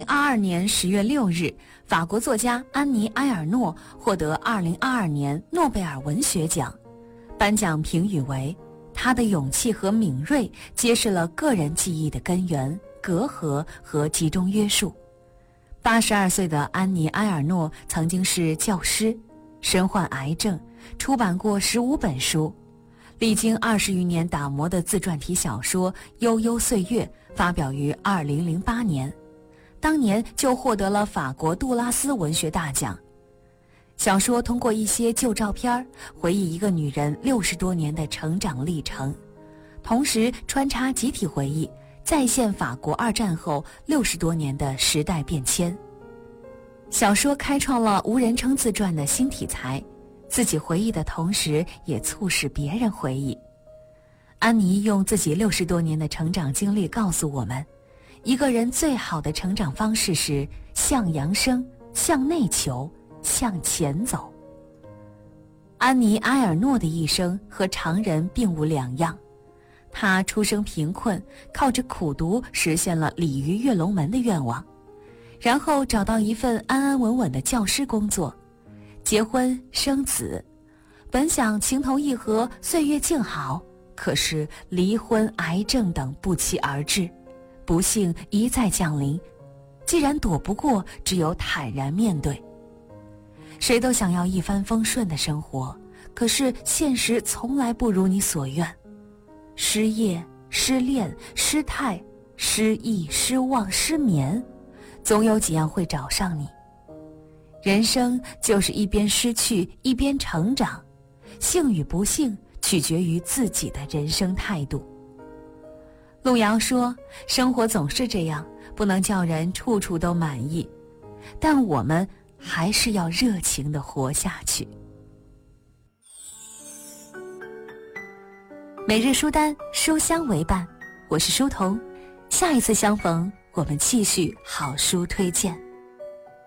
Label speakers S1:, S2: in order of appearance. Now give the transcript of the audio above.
S1: 2022年10月6日，法国作家安妮·埃尔诺获得2022年诺贝尔文学奖，颁奖评语为：他的勇气和敏锐揭示了个人记忆的根源、隔阂和集中约束。82岁的安妮·埃尔诺曾经是教师，身患癌症，出版过15本书，历经20余年打磨的自传体小说《悠悠岁月》发表于2008年，当年就获得了法国杜拉斯文学大奖。小说通过一些旧照片回忆一个女人60多年的成长历程，同时穿插集体回忆，再现法国2战后60多年的时代变迁。小说开创了无人称自传的新题材，自己回忆的同时也促使别人回忆。安妮用自己60多年的成长经历告诉我们，一个人最好的成长方式是向阳生，向内求，向前走。安妮·埃尔诺的一生和常人并无两样，她出生贫困，靠着苦读实现了鲤鱼跃龙门的愿望，然后找到一份安安稳稳的教师工作，结婚生子，本想情投意合，岁月静好，可是离婚、癌症等不期而至，不幸一再降临。既然躲不过，只有坦然面对。谁都想要一帆风顺的生活，可是现实从来不如你所愿。失业、失恋、失态、失意、失望、失眠，总有几样会找上你。人生就是一边失去一边成长，幸与不幸取决于自己的人生态度。路遥说，生活总是这样，不能叫人处处都满意，但我们还是要热情地活下去。每日书单，书香为伴，我是书童，下一次相逢，我们继续好书推荐。